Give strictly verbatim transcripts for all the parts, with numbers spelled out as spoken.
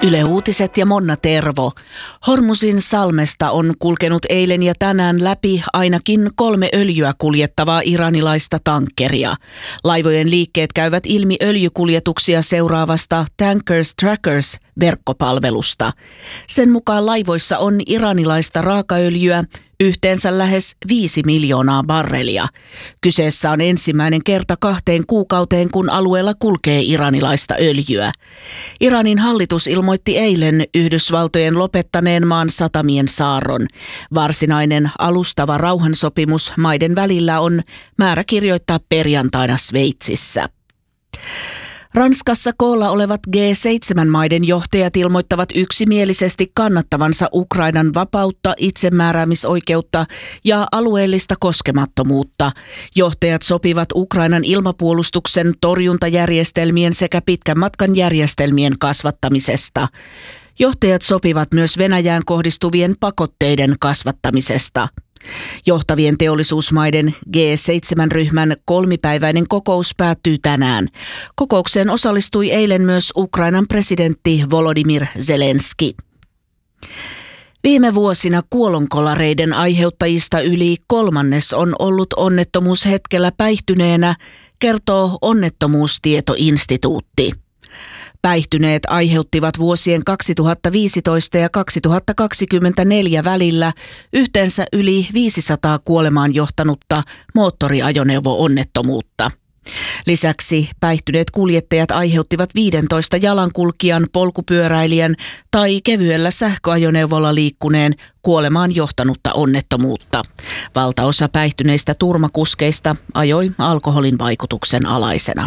Yle Uutiset ja Monna Tervo. Hormusin salmesta on kulkenut eilen ja tänään läpi ainakin kolme öljyä kuljettavaa iranilaista tankkeria. Laivojen liikkeet käyvät ilmi öljykuljetuksia seuraavasta Tankers Trackers -verkkopalvelusta. Sen mukaan laivoissa on iranilaista raakaöljyä, yhteensä lähes viisi miljoonaa barrelia. Kyseessä on ensimmäinen kerta kahteen kuukauteen, kun alueella kulkee iranilaista öljyä. Iranin hallitus ilmoitti eilen Yhdysvaltojen lopettaneen maan satamien saarron. Varsinainen alustava rauhansopimus maiden välillä on määrä kirjoittaa perjantaina Sveitsissä. Ranskassa koolla olevat G seitsemän -maiden johtajat ilmoittavat yksimielisesti kannattavansa Ukrainan vapautta, itsemääräämisoikeutta ja alueellista koskemattomuutta. Johtajat sopivat Ukrainan ilmapuolustuksen, torjuntajärjestelmien sekä pitkän matkan järjestelmien kasvattamisesta. Johtajat sopivat myös Venäjään kohdistuvien pakotteiden kasvattamisesta. Johtavien teollisuusmaiden G seitsemän -ryhmän kolmipäiväinen kokous päättyy tänään. Kokoukseen osallistui eilen myös Ukrainan presidentti Volodymyr Zelenski. Viime vuosina kuolonkolareiden aiheuttajista yli kolmannes on ollut onnettomuushetkellä päihtyneenä, kertoo Onnettomuustietoinstituutti. Päihtyneet aiheuttivat vuosien kaksituhattaviisitoista ja kaksituhattakaksikymmentäneljä välillä yhteensä yli viisisataa kuolemaan johtanutta moottoriajoneuvo-onnettomuutta. Lisäksi päihtyneet kuljettajat aiheuttivat viidentoista jalankulkijan, polkupyöräilijän tai kevyellä sähköajoneuvolla liikkuneen kuolemaan johtanutta onnettomuutta. Valtaosa päihtyneistä turmakuskeista ajoi alkoholin vaikutuksen alaisena.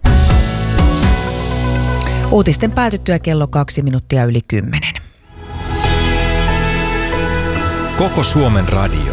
Uutisten päätyttyä kello kaksi minuuttia yli kymmenen. Koko Suomen radio.